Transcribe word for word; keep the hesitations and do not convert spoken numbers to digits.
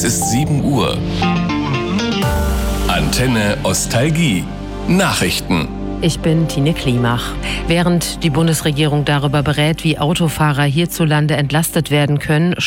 ist sieben Uhr. Antenne Ostalgie. Nachrichten. Ich bin Tine Klimach. Während die Bundesregierung darüber berät, wie Autofahrer hierzulande entlastet werden können,